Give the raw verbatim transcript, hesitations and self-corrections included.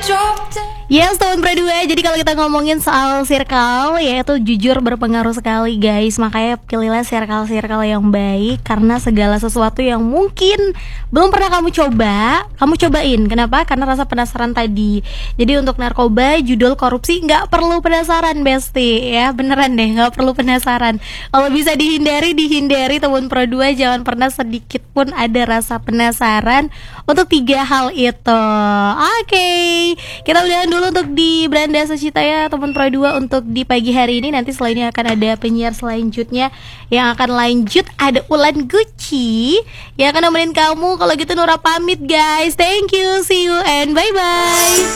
Yes, tahun berdua. Jadi kalau kita ngomongin soal circle, ya itu jujur berpengaruh sekali guys. Makanya pilihlah circle-circle yang baik, karena segala sesuatu yang mungkin belum pernah kamu coba, kamu cobain. Kenapa? Karena rasa penasaran tadi. Jadi untuk narkoba, judul korupsi, nggak perlu penasaran besti. Ya beneran deh, nggak perlu penasaran. Kalau bisa dihindari, dihindari tahun berdua. Jangan pernah sedikit pun ada rasa penasaran untuk tiga hal itu. Oke, okay. Kita udahan dulu untuk di Beranda Sucita ya teman Pro dua untuk di pagi hari ini. Nanti selainnya akan ada penyiar selanjutnya yang akan lanjut, ada Ulan Gucci yang akan nemenin kamu. Kalau gitu Nura pamit guys. Thank you, see you and bye bye.